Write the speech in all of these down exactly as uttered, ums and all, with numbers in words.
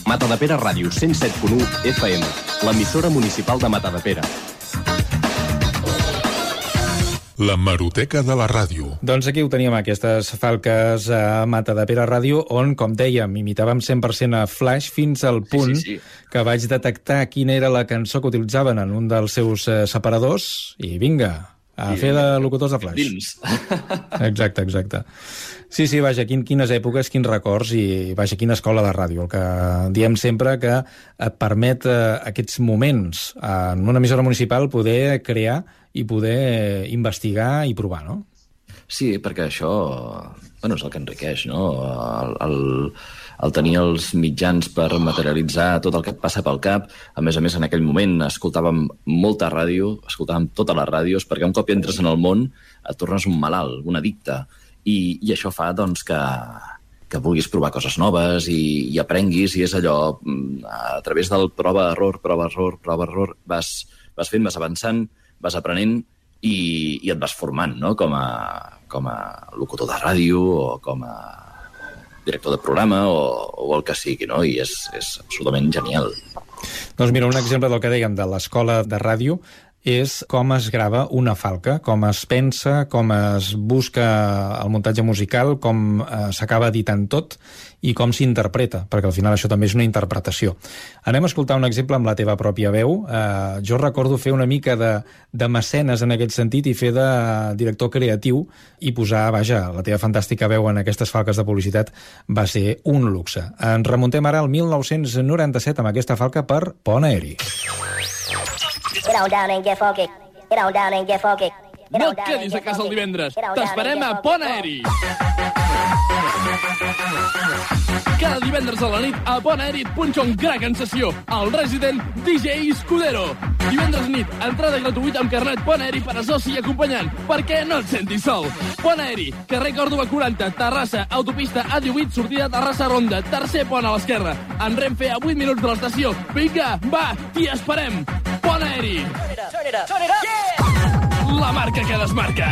Matadepera Ràdio cent set punt u F M, l'emissora municipal de Matadepera. La Hemeroteca de la ràdio. Doncs aquí ho teníem, aquestes falques a Matadepera Ràdio, on, com dèiem, imitàvem cent per cent a Flash fins al punt sí, sí, sí. que vaig detectar quina era la cançó que utilitzaven en un dels seus eh, separadors, i vinga, a I, fer de locutors de Flash. Dins. Exacte, exacte. Sí, sí, vaja, quin, quines èpoques, quins records i, vaja, quina escola de ràdio. El que diem sempre que et permet eh, aquests moments en una emissora municipal poder crear i poder investigar i provar, no? Sí, perquè això, bueno, és el que enriqueix, no? El, el, el tenir els mitjans per materialitzar tot el que et passa pel cap. A més a més, en aquell moment escoltàvem molta ràdio, escoltàvem totes les ràdios, perquè un cop entres en el món et tornes un malalt, un addicte. I, i això fa, doncs, que, que vulguis provar coses noves i, i aprenguis, i és allò, a través del prova-error, prova-error, prova-error, vas, vas fent, vas avançant, vas aprenent i, i et vas formant, no? Com a, com a locutor de ràdio o com a director de programa o, o el que sigui, no? I és, és absolutament genial. Doncs mira, un exemple del que dèiem de l'escola de ràdio és com es grava una falca, com es pensa, com es busca el muntatge musical, com eh, s'acaba editant tot i com s'interpreta, perquè al final això també és una interpretació. Anem a escoltar un exemple amb la teva pròpia veu. Eh, jo recordo fer una mica de, de mecenes en aquest sentit i fer de director creatiu i posar, vaja, la teva fantàstica veu en aquestes falques de publicitat va ser un luxe. Ens remuntem ara al mil nou-cents noranta-set amb aquesta falca per Pont Aeri. Get on down and get funky. Get on down and get funky. No et quedis a casa el divendres. T'esperem a Pont Aeri. Cada divendres a la nit a Pont Aeri et punxa un crack en sessió, el resident D J Escudero. Divendres nit, entrada gratuïta amb carnet Pont Aeri per a soci i acompanyant, perquè no et sentis sol. Pont Aeri, carrer Còrdova quaranta, Terrassa, autopista A divuit, sortida Terrassa Ronda, tercer pont a l'esquerra. En Renfe a vuit minuts de l'estació. Vinga, va, t'hi esperem. Pont Aeri. La marca que desmarca.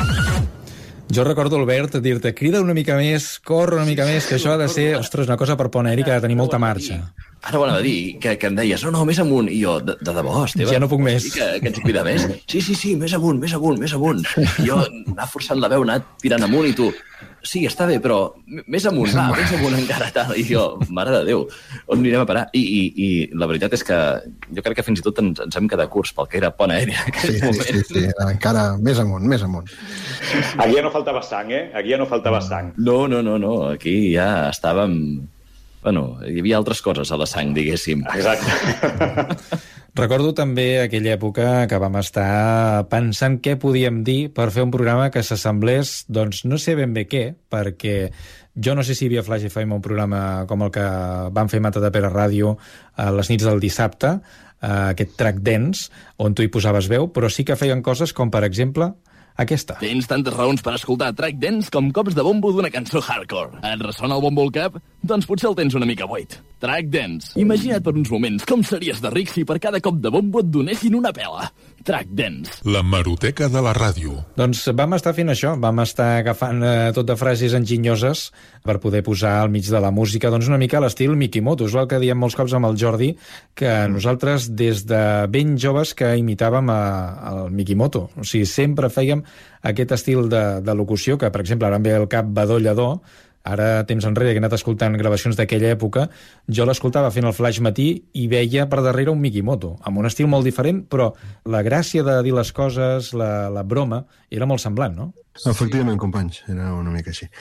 Jo recordo, Albert, dir-te, crida una mica més, corre una mica més, que això ha de ser, ostres, una cosa per Pont Aeri que ha de tenir molta marxa. Ara ho anava a dir, que, que em deies, no, no, més amunt. I jo, de, de debò, Esteve? Ja no puc més. Que, que ens crida més? Sí, sí, sí, més amunt, més amunt, més amunt. I jo anar forçant la veu, anar tirant amunt i tu, sí, està bé, però més amunt, va, més amunt encara, tal. I jo, mare de Déu, on anirem a parar? I, i, i la veritat és que jo crec que fins i tot ens, ens hem quedat curts pel que era Pont Aeri en aquell sí, moment. Sí, sí, sí, encara més amunt, més amunt. Aquí ja no faltava sang, eh? Aquí ja no faltava sang. No, no, no, no, aquí ja estàvem... Bueno, hi havia altres coses a la sang, diguéssim. Exacte. Recordo també aquella època que vam estar pensant què podíem dir per fer un programa que s'assemblés, doncs no sé ben bé què, perquè jo no sé si hi havia Flash F M, un programa com el que vam fer Matadepera Ràdio a les nits del dissabte, aquest track dance, on tu hi posaves veu, però sí que feien coses com, per exemple, aquesta. Tens tantes raons per escoltar track dance com cops de bombo d'una cançó hardcore. Et ressona el bombo al cap? Doncs potser el tens una mica buit. Track dance. Imagina't per uns moments com series de ric si per cada cop de bombo et donessin una pela. Track dance. La Hemeroteca de la ràdio. Doncs vam estar fent això, vam estar agafant eh, tot de frases enginyoses per poder posar al mig de la música, doncs una mica a l'estil Mikimoto. És el que diem molts cops amb el Jordi, que nosaltres des de ben joves que imitàvem a, al Mikimoto. O sigui, sempre fèiem aquest estil de, de locució, que per exemple ara em ve el cap Badó Lledó. Ara, temps enrere, que he anat escoltant gravacions d'aquella època, jo l'escoltava fent el flash matí i veia per darrere un Mikimoto, amb un estil molt diferent, però la gràcia de dir les coses, la, la broma, era molt semblant, no? Efectivament, companys, era una mica així.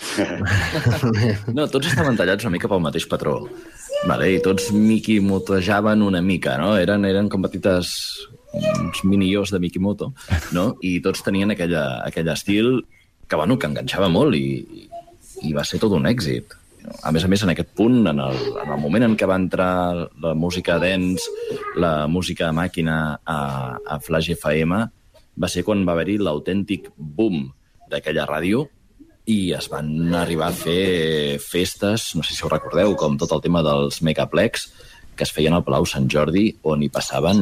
No, tots estaven tallats una mica pel mateix patró. Vale, i tots Mikimotojaven una mica, no? Eren, eren com petites uns mini-ios de Mikimoto, no? I tots tenien aquella, aquell estil que, bueno, que enganxava molt i, i va ser tot un èxit. A més a més, en aquest punt, en el, en el moment en què va entrar la música dance, la música màquina a, a Flash F M, va ser quan va haver-hi l'autèntic boom d'aquella ràdio i es van arribar a fer festes, no sé si ho recordeu, com tot el tema dels Megaplex, que es feien al Palau Sant Jordi, on hi passaven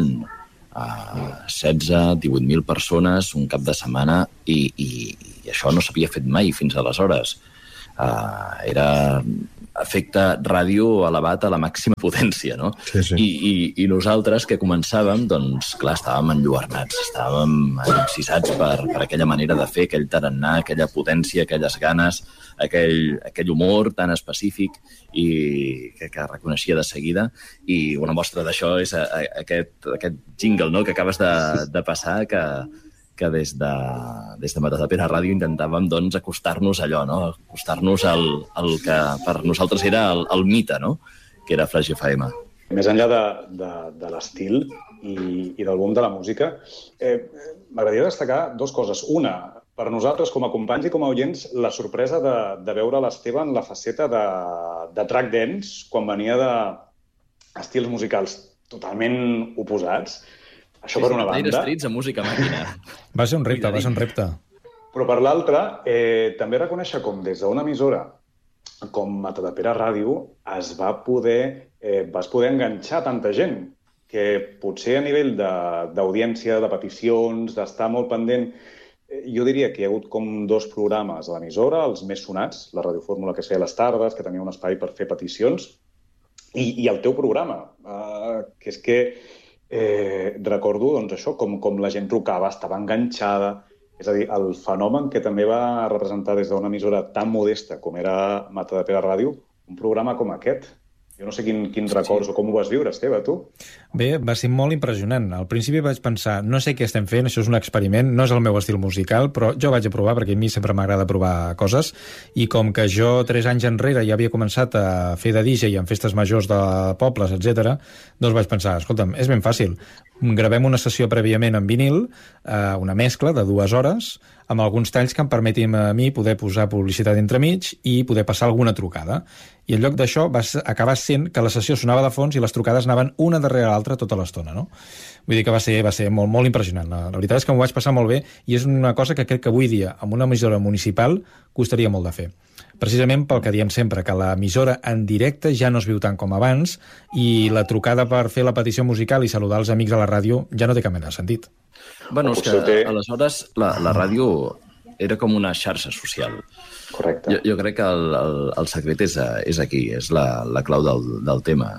a setze a divuit mil persones un cap de setmana i, i, i això no s'havia fet mai fins aleshores. Uh, era efecte ràdio elevat a la màxima potència, no? Sí, sí. I, i, I nosaltres, que començàvem, doncs, clar, estàvem enlluernats, estàvem excisats per, per aquella manera de fer, aquell tarannà, aquella potència, aquelles ganes, aquell, aquell humor tan específic i que, que reconeixia de seguida. I una mostra d'això és a, a, aquest, aquest jingle, no?, que acabes de, de passar, que que des de, des de Matadepera Ràdio intentàvem, doncs, acostar-nos a allò, no? Acostar-nos al, al que per nosaltres era el, el mite, no?, que era Flash F M. Més enllà de, de, de l'estil i, i del boom de la música, eh, m'agradaria destacar dues coses. Una, per nosaltres, com a companys i com a oients, la sorpresa de, de veure l'Esteve en la faceta de, de track dance, quan venia d'estils musicals totalment oposats. Això per una banda. Dire Streets a música màquina. Va ser un repte, va ser un repte. Però per l'altra, eh, també reconèixer com des d'una emissora com Matadepera Ràdio es va poder, eh, vas poder enganxar tanta gent que potser a nivell d'audiència, de, de peticions, d'estar molt pendent, eh, jo diria que hi ha hagut com dos programes a l'emissora, els més sonats, la radiofórmula que es feia a les tardes, que tenia un espai per fer peticions, i, i el teu programa, eh, que és que Eh, recordo, doncs, això, com, com la gent trucava, estava enganxada. És a dir, el fenomen que també va representar des d'una emissora tan modesta com era Matadepera Ràdio, un programa com aquest. Jo no sé quin, quins records o com ho vas viure, Esteve, tu? Bé, va ser molt impressionant. Al principi vaig pensar, no sé què estem fent, això és un experiment, no és el meu estil musical, però jo vaig a provar, perquè a mi sempre m'agrada provar coses, i com que jo tres anys enrere ja havia començat a fer de D J en festes majors de pobles, etcètera, doncs vaig pensar, escolta'm, és ben fàcil, gravem una sessió prèviament en vinil, eh, una mescla de dues hores, amb alguns talls que em permetin a mi poder posar publicitat entremig i poder passar alguna trucada. I en lloc d'això va acabar sent que la sessió sonava de fons i les trucades anaven una darrere l'altra tota l'estona, no? Vull dir que va ser, va ser molt, molt impressionant. La, la veritat és que m'ho vaig passar molt bé i és una cosa que crec que avui dia, amb una emissora municipal, costaria molt de fer. Precisament pel que diem sempre, que l'emissora en directe ja no es viu tant com abans i la trucada per fer la petició musical i saludar els amics a la ràdio ja no té cap mena de sentit. Bueno, és que aleshores la, la ràdio era com una xarxa social. Correcte. Jo, jo crec que el, el, el secret és, és aquí, és la, la clau del, del tema.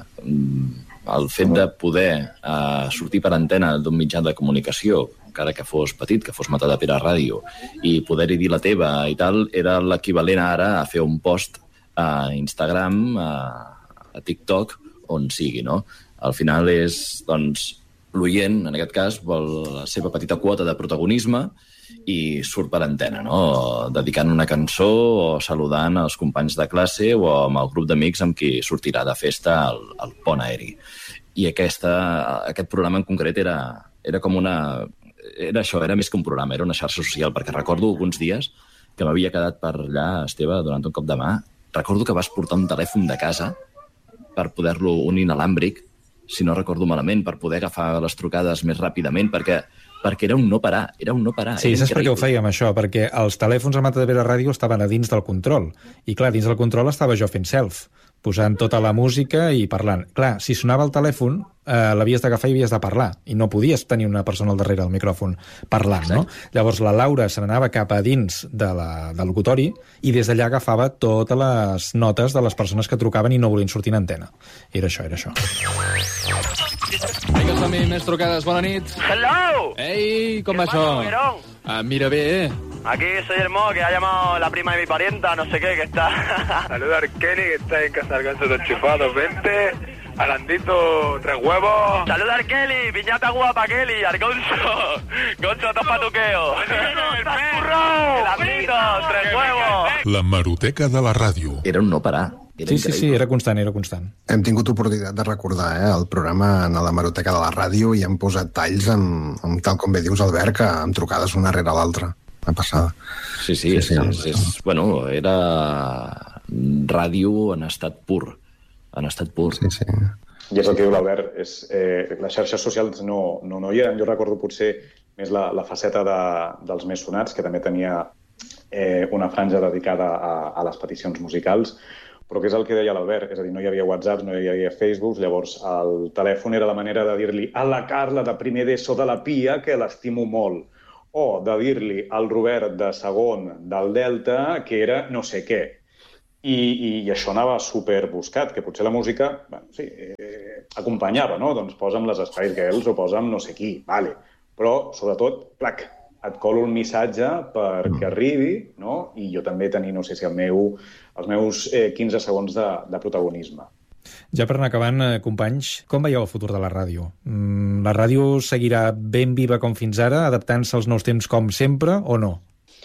El fet de poder uh, sortir per antena d'un mitjà de comunicació, encara que fos petit, que fos Matadepera Ràdio, i poder-hi dir la teva i tal, era l'equivalent ara a fer un post a Instagram, a, a TikTok, on sigui, no? Al final és, doncs, l'oient, en aquest cas, vol la seva petita quota de protagonisme i surt per antena, no? Dedicant una cançó o saludant els companys de classe o amb el grup d'amics amb qui sortirà de festa al, al pont aeri. I aquesta, aquest programa en concret era, era com una... Era això, era més que un programa, era una xarxa social, perquè recordo alguns dies que m'havia quedat per allà, Esteve, durant un cop de mà. Recordo que vas portar un telèfon de casa per poder-lo, un inalàmbric, si no recordo malament, per poder agafar les trucades més ràpidament, perquè perquè era un no parar, era un no parar. Sí, saps per què ho fèiem, això? Perquè els telèfons a Matadepera Ràdio estaven a dins del control. I, clar, dins del control estava jo fent self, posant tota la música i parlant. Clar, si sonava el telèfon, eh, l'havies d'agafar i havies de parlar. I no podies tenir una persona al darrere del micròfon parlant, no? Llavors la Laura se n'anava cap a dins de la, del locutori i des d'allà agafava totes les notes de les persones que trucaven i no volien sortir en antena. Era això, era això. Vinga, som-hi, més trucades. Bona nit. Hello. Ei, com va això? Ah, mira bé, eh? Aquí soy el Mo, que ha llamado la prima de mi parienta, no sé qué, que está... Saluda a Kelly, que está en casa del ganso de enchufados. Vente, Alandito, tres huevos. Saluda a Kelly, piñata guapa Kelly, al Gonzo. Gonzo, dos patuqueos. Alandito, tres huevos. La Maroteca de la ràdio. Era un no parar. Sí, sí, sí, era constant, era constant. Hem tingut oportunitat de recordar eh, el programa a la Maroteca de la ràdio i hem posat talls amb, amb tal com bé dius, Albert, que amb trucades una rere l'altra. Una passada. Sí, sí, sí, sí és, és, és, bueno, era ràdio en estat pur. En estat pur. Sí, sí. I és el que diu l'Albert, és, eh, les xarxes socials no, no, no hi eren. Jo recordo potser més la, la faceta de, dels més sonats, que també tenia eh, una franja dedicada a, a les peticions musicals, però que és el que deia l'Albert, és a dir, no hi havia WhatsApp, no hi havia Facebook, llavors el telèfon era la manera de dir-li a la Carla de primer d'ESO de la Pia que l'estimo molt, o de dir-li al Robert de segon del Delta que era no sé què. I, i això anava super buscat, que potser la música, bueno, sí, eh, acompanyava, no? Doncs posa'm les Spice Girls o posa'm no sé qui, vale. Però, sobretot, plac, et colo un missatge perquè arribi, no? I jo també tenir, no sé si el meu, els meus eh, quinze segons de, de protagonisme. Ja per anar acabant, eh, companys, com veieu el futur de la ràdio? Mm, la ràdio seguirà ben viva com fins ara, adaptant-se als nous temps com sempre, o no?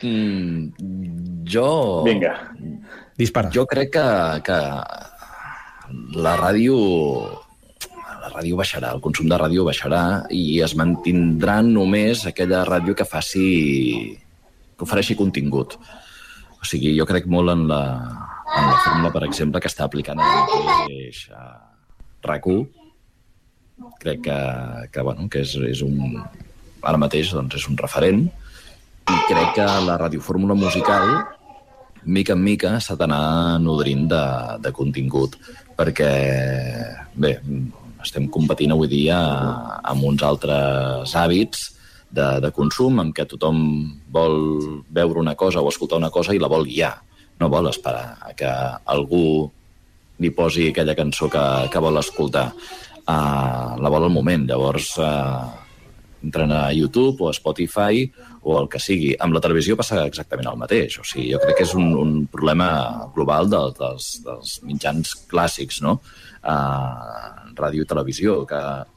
Mm, jo... Vinga. Dispara. Jo crec que, que la ràdio... la ràdio baixarà, el consum de ràdio baixarà i es mantindrà només aquella ràdio que faci... que ofereixi contingut. O sigui, jo crec molt en la, en la fórmula, per exemple, que està aplicant ara mateix a RAC u. Crec que, que, bueno, que és, és un... ara mateix doncs, és un referent i crec que la radiofórmula musical, mica en mica, s'ha d'anar nodrint de, de contingut, perquè, bé, estem competint avui dia amb uns altres hàbits de, de consum, en què tothom vol veure una cosa o escoltar una cosa i la vol guiar. No vol esperar a que algú li posi aquella cançó que, que vol escoltar. Uh, la vol al moment. Llavors, uh, entren a YouTube o a Spotify o el que sigui. Amb la televisió passa exactament el mateix. O sigui, jo crec que és un, un problema global de, dels, dels mitjans clàssics, no? Uh, ràdio i televisió, que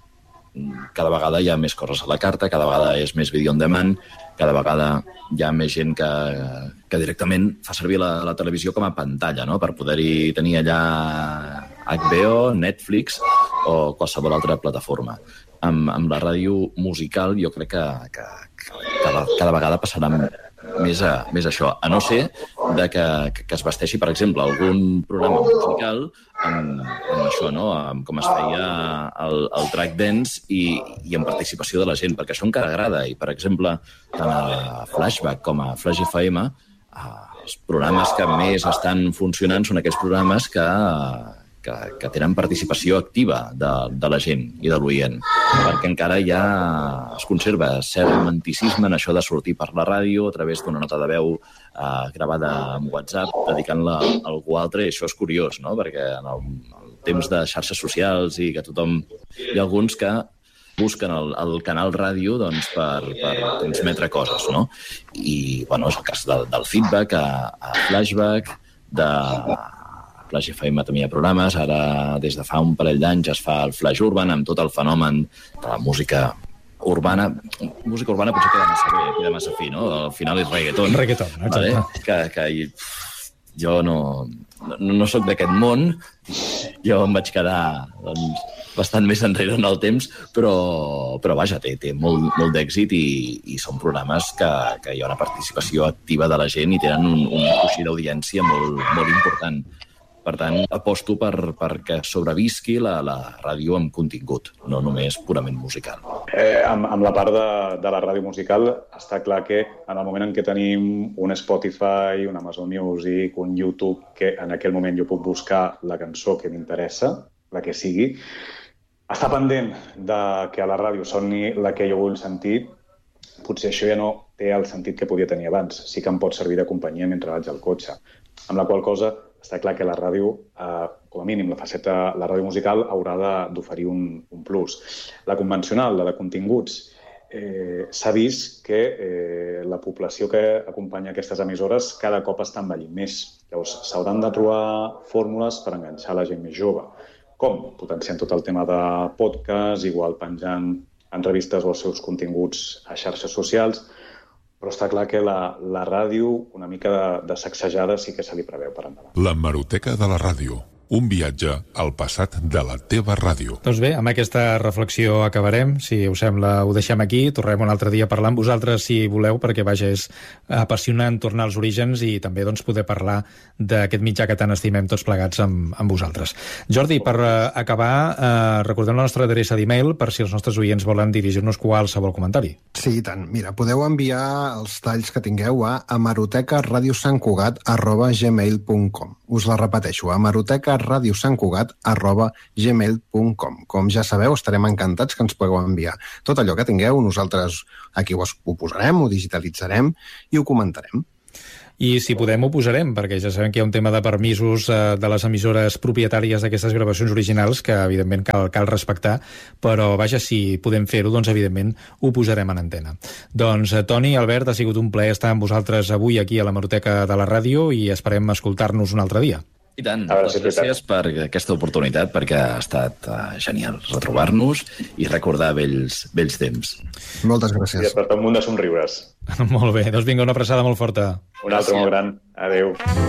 cada vegada hi ha més coses a la carta, cada vegada és més video on demand, cada vegada hi ha més gent que, que directament fa servir la, la televisió com a pantalla, no? Per poder-hi tenir allà H B O, Netflix o qualsevol altra plataforma. Amb, amb la ràdio musical jo crec que, que, que cada, cada vegada passarà més, a, més això, a no ser de que, que es vesteixi, per exemple, algun programa musical amb, amb això, no? Amb com es feia el, el track dance i, i amb participació de la gent, perquè això encara agrada. I, per exemple, tant a Flashback com a Flash F M, els programes que més estan funcionant són aquells programes que, que, que tenen participació activa de, de la gent i de l'oient, perquè encara ja es conserva cert romanticisme en això de sortir per la ràdio a través d'una nota de veu eh, gravada amb WhatsApp, dedicant-la a algú altre, i això és curiós, no? Perquè en el, el temps de xarxes socials i que tothom... Hi ha alguns que busquen el, el canal ràdio doncs, per, per transmetre coses, no? I, bueno, és el cas del, del feedback a, a Flashback, de Flash F M també hi ha programes, ara des de fa un parell d'anys es fa el Flash Urban amb tot el fenomen de la música urbana. Música urbana potser queda massa bé, queda massa fi, no? Al final és reggaeton. Reggaeton, exacte. Vale? Que, que jo no, no, no soc d'aquest món, jo em vaig quedar doncs, bastant més enrere en el temps, però, però vaja, té, té molt, molt d'èxit i, i són programes que, que hi ha una participació activa de la gent i tenen un, un coixí d'audiència molt, molt important. Per tant, aposto per, per que sobrevisqui la, la ràdio amb contingut, no només purament musical. Eh, amb, amb la part de, de la ràdio musical, està clar que en el moment en què tenim un Spotify, un Amazon Music, un YouTube, que en aquell moment jo puc buscar la cançó que m'interessa, la que sigui, està pendent de que a la ràdio soni la que jo vull sentir, potser això ja no té el sentit que podia tenir abans. Sí que em pot servir de companyia mentre vaig al cotxe. Amb la qual cosa està clar que la ràdio, eh, com a mínim la faceta, la ràdio musical, haurà d'oferir un, un plus. La convencional, la de continguts, eh, s'ha vist que eh, la població que acompanya aquestes emissores cada cop està envellint més. Llavors, s'hauran de trobar fórmules per enganxar la gent més jove. Com? Potenciant tot el tema de podcast, igual penjant entrevistes o els seus continguts a xarxes socials, però està clar que la, la ràdio, una mica de, de sacsejada, sí que se li preveu per endavant. L'hemeroteca de la ràdio. Un viatge al passat de la teva ràdio. Doncs bé, amb aquesta reflexió acabarem. Si us sembla, ho deixem aquí. Tornem un altre dia a parlar amb vosaltres, si voleu, perquè, vaja, és apassionant tornar als orígens i també doncs, poder parlar d'aquest mitjà que tant estimem tots plegats amb, amb vosaltres. Jordi, per uh, acabar, uh, recordem la nostra adreça d'e-mail per si els nostres oients volen dirigir-nos qualsevol comentari. Sí, i tant. Mira, podeu enviar els talls que tingueu a hemerotecaradiosantcugat arroba gmail punt com. Us la repeteixo, hemerotecaradiosantcugat arroba gmail punt com. Com ja sabeu, estarem encantats que ens pugueu enviar tot allò que tingueu. Nosaltres aquí ho posarem, ho digitalitzarem i ho comentarem. i si podem ho posarem, perquè ja sabem que hi ha un tema de permisos eh, de les emissores propietàries d'aquestes gravacions originals que evidentment cal, cal respectar, però vaja, si podem fer-ho, doncs evidentment ho posarem en antena. Doncs eh, Toni, Albert, ha sigut un plaer estar amb vosaltres avui aquí a l'Hemeroteca de la Ràdio i esperem escoltar-nos un altre dia. I tant, moltes gràcies per aquesta oportunitat, perquè ha estat uh, genial retrobar-nos i recordar vells, vells temps. Moltes gràcies. I despertar un munt de somriures. Molt bé, doncs vinga, una abraçada molt forta. Una altra molt gran. Adéu.